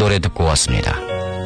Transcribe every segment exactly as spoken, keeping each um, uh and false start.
노래 듣고 왔습니다.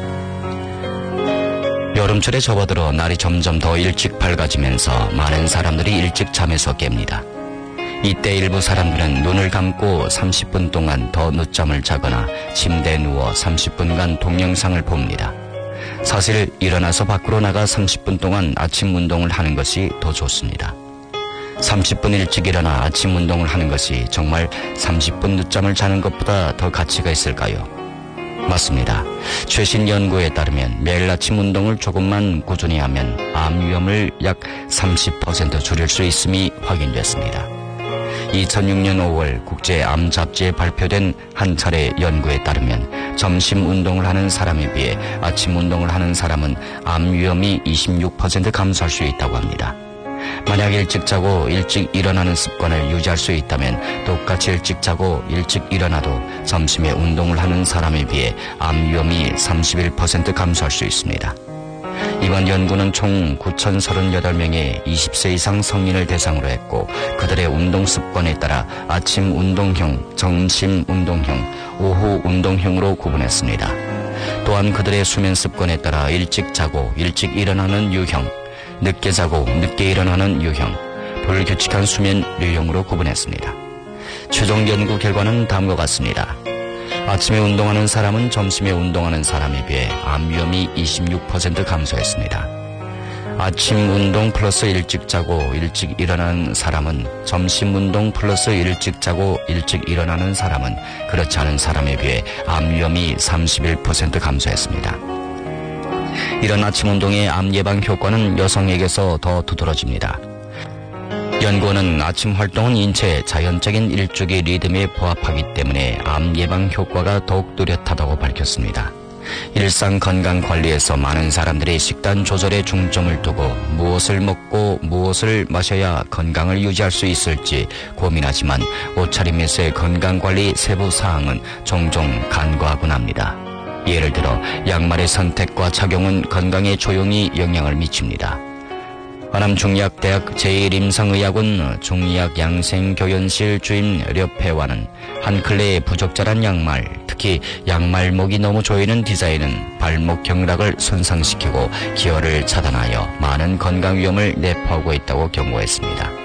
여름철에 접어들어 날이 점점 더 일찍 밝아지면서 많은 사람들이 일찍 잠에서 깹니다. 이때 일부 사람들은 눈을 감고 삼십 분 동안 더 늦잠을 자거나 침대에 누워 삼십 분간 동영상을 봅니다. 사실 일어나서 밖으로 나가 삼십 분 동안 아침 운동을 하는 것이 더 좋습니다. 삼십 분 일찍 일어나 아침 운동을 하는 것이 정말 삼십 분 늦잠을 자는 것보다 더 가치가 있을까요? 맞습니다. 최신 연구에 따르면 매일 아침 운동을 조금만 꾸준히 하면 암 위험을 약 삼십 퍼센트 줄일 수 있음이 확인됐습니다. 이천육 년 오월 국제암 잡지에 발표된 한 차례 연구에 따르면 점심 운동을 하는 사람에 비해 아침 운동을 하는 사람은 암 위험이 이십육 퍼센트 감소할 수 있다고 합니다. 만약 일찍 자고 일찍 일어나는 습관을 유지할 수 있다면 똑같이 일찍 자고 일찍 일어나도 점심에 운동을 하는 사람에 비해 암 위험이 삼십일 퍼센트 감소할 수 있습니다. 이번 연구는 총 구천삼십팔 명의 이십 세 이상 성인을 대상으로 했고 그들의 운동 습관에 따라 아침 운동형, 점심 운동형, 오후 운동형으로 구분했습니다. 또한 그들의 수면 습관에 따라 일찍 자고 일찍 일어나는 유형, 늦게 자고 늦게 일어나는 유형, 불규칙한 수면 유형으로 구분했습니다. 최종 연구 결과는 다음과 같습니다. 아침에 운동하는 사람은 점심에 운동하는 사람에 비해 암 위험이 이십육 퍼센트 감소했습니다. 아침 운동 플러스 일찍 자고 일찍 일어나는 사람은 점심 운동 플러스 일찍 자고 일찍 일어나는 사람은 그렇지 않은 사람에 비해 암 위험이 삼십일 퍼센트 감소했습니다. 이런 아침 운동의 암 예방 효과는 여성에게서 더 두드러집니다. 연구원은 아침 활동은 인체의 자연적인 일주기 리듬에 부합하기 때문에 암 예방 효과가 더욱 뚜렷하다고 밝혔습니다. 일상 건강 관리에서 많은 사람들이 식단 조절에 중점을 두고 무엇을 먹고 무엇을 마셔야 건강을 유지할 수 있을지 고민하지만 옷차림에서의 건강관리 세부 사항은 종종 간과하곤 합니다. 예를 들어 양말의 선택과 착용은 건강에 조용히 영향을 미칩니다. 하남중의학대학 제일 임상의학원 중의학양생교연실 주임 려페와는 한 근래에 부적절한 양말, 특히 양말목이 너무 조이는 디자인은 발목 경락을 손상시키고 기혈을 차단하여 많은 건강 위험을 내포하고 있다고 경고했습니다.